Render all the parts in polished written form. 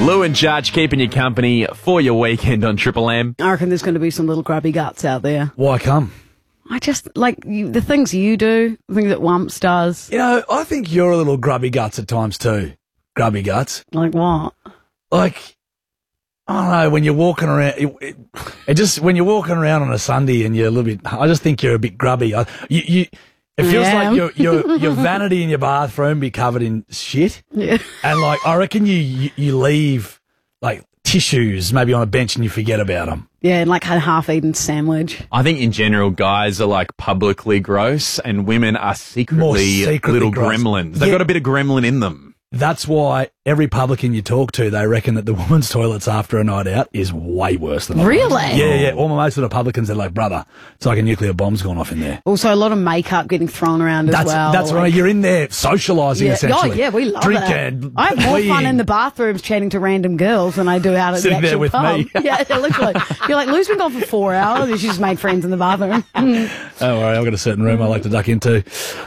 Lou and Judge keeping you company for your weekend on Triple M. I reckon there's going to be some little grubby guts out there. Why come? I just like the things you do, the things that Wumps does. You know, I think you're a little grubby guts at times too. Grubby guts. Like what? Like, I don't know, when you're walking around, when you're walking around on a Sunday and you're a little bit, I just think you're a bit grubby. It feels like your vanity in your bathroom be covered in shit. Yeah. And like, I reckon you leave like tissues maybe on a bench and you forget about them. Yeah, and like a half-eaten sandwich. I think in general, guys are like publicly gross and women are More secretly little gross. gremlins. They've got a bit of gremlin in them. That's why every publican you talk to, they reckon that the woman's toilets after a night out is way worse than Really? Yeah. All my mates that are publicans, they're like, brother, it's like a nuclear bomb's gone off in there. Also, a lot of makeup getting thrown around as well. That's right. You're in there socialising, essentially. Oh, yeah, we love Drinking, it. I have more fun in the bathrooms chatting to random girls than I do out at Sitting the there actual with pub. me. Yeah, literally. You're like, Lou's been gone for 4 hours and she's made friends in the bathroom. Don't worry, I've got a certain room I like to duck into.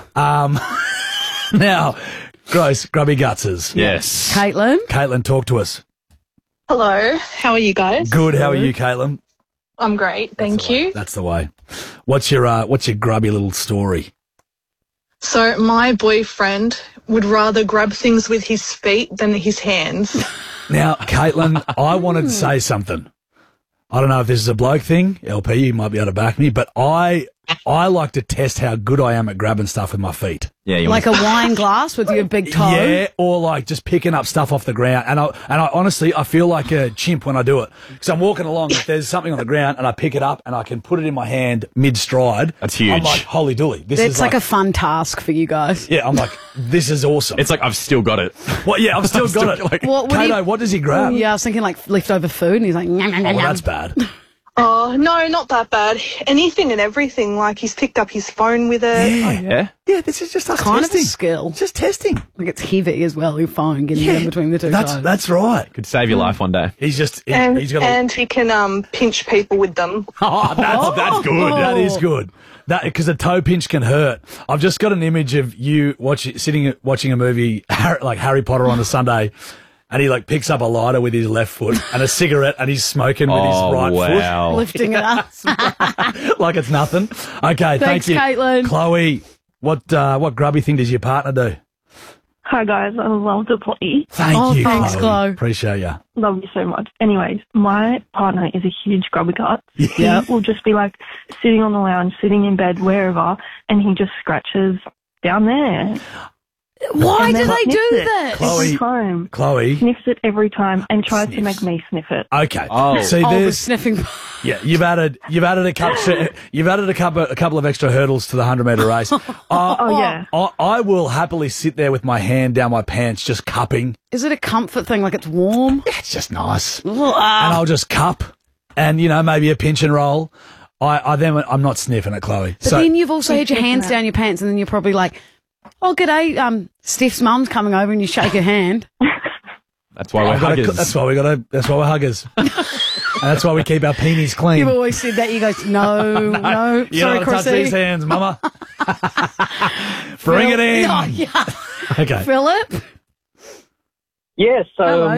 Now, gross, grubby gutses. Yes. Caitlin, talk to us. Hello, how are you guys? Good, how are you, Caitlin? I'm great, thank you. That's the way. What's your grubby little story? So my boyfriend would rather grab things with his feet than his hands. Now, Caitlin, I wanted to say something. I don't know if this is a bloke thing. LP, you might be able to back me, but I like to test how good I am at grabbing stuff with my feet. Yeah, like a wine glass with your big toe. Yeah, or like just picking up stuff off the ground. And I honestly, I feel like a chimp when I do it. Because I'm walking along, if there's something on the ground and I pick it up and I can put it in my hand mid-stride. That's huge. I'm like, holy dooly. It's like a fun task for you guys. Yeah, I'm like, this is awesome. It's like, I've still got it. Well, yeah, I've still got it. Like, what does he grab? Yeah, I was thinking like leftover food and he's like, nyam, nyam, Oh, well, nyam. that's bad. Oh, no, not that bad. Anything and everything, like he's picked up his phone with it. Yeah. Yeah. Yeah, this is just us Kind testing. of a skill. Just testing. Like it's heavy as well, your phone getting in between the two toes. That's right. Could save your life one day. He's just And, he's got and he can pinch people with them. Oh, that's good. That is good. That because a toe pinch can hurt. I've just got an image of you watching a movie like Harry Potter on a Sunday, and he like picks up a lighter with his left foot and a cigarette, and he's smoking with his right wow. Lifting it up. foot like it's nothing. Okay, Thanks, thank you, Caitlin. Chloe. What grubby thing does your partner do? Hi guys, I love the play. Thank you, thanks, Chloe. Appreciate you. Love you so much. Anyways, my partner is a huge grubby gut. Yeah. He will just be like sitting on the lounge, sitting in bed, wherever, and he just scratches down there. Why And do then they sniffs do it this? every time? Chloe. Sniffs it every time and tries to Sniffs. make me sniff it. Okay. Oh. See, Oh, the there's sniffing. yeah. You've added a couple of extra hurdles to the 100-meter race. Oh yeah. I will happily sit there with my hand down my pants, just cupping. Is it a comfort thing? Like it's warm? It's just nice. And Ah. I'll just cup and, maybe a pinch and roll. I'm not sniffing it, Chloe. But then you've also had your hands down your pants and then you're probably like, oh, g'day, Steph's mum's coming over and you shake her hand. That's why we're huggers. That's why we're huggers. And that's why we keep our peenies clean. You've always said that. You go, no, You sorry, don't touch Chrissy. these hands, mama. Bring it in. Oh, yeah. Okay. Philip? Yeah, so Hello.